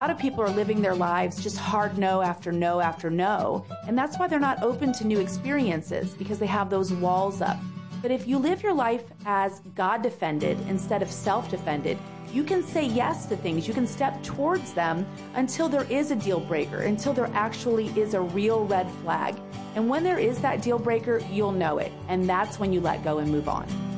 A lot of people are living their lives just hard no after no after no, and that's why they're not open to new experiences, because they have those walls up. But if you live your life as God-defended instead of self-defended, you can say yes to things. You can step towards them until there is a deal breaker, until there actually is a real red flag. And when there is that deal breaker, you'll know it. And that's when you let go and move on.